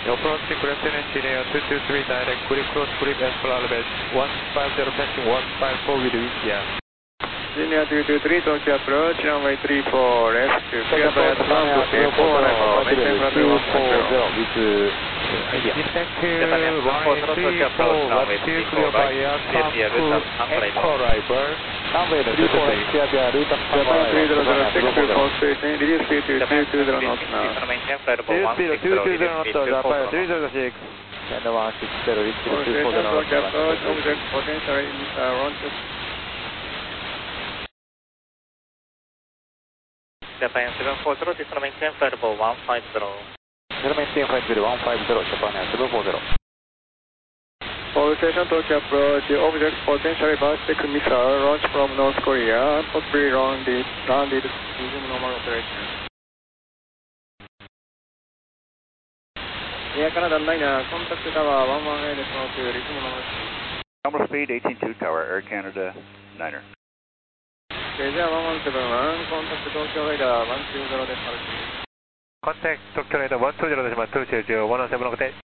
Approach correct engineer 223 direct, quick cross grip as per elevate, 150 passing 154 with VTR. Engineer 223, Tokyo approach, runway 34 left, clear by advance, 4 level, maintain flight level 150. Effective runway 34 left, clear by aircraft echo arrival. Runway 34 clear by route of Japan 3006 for station, reduce speed to 220 knots now. Reduce speed to 220 knots, Japan 3006. And 160, reach For speed station, 240 knots. Tokyo approach, object potentially launch. Japan 740, this is maintain flight level 150. Maintain flight level 150, Japan 740. For station, Tokyo approach, object potentially ballistic missile launched from North Korea, possibly landed using normal operation. Air Canada 9, contact tower 118 to resume normal speed. Normal speed 18-2 tower, Air Canada 9er. Asia 1171, contact Tokyo radar 120 decimal 2. Contact Tokyo radar 120 decimal 2 117 okay.